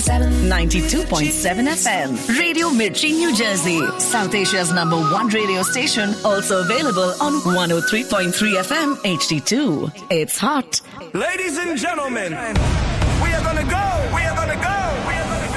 92.7 FM. Radio Mirchi, New Jersey. South Asia's #1 radio station. Also available on 103.3 FM HD2. It's hot. Ladies and gentlemen, we are gonna go. We are gonna go. We are gonna go.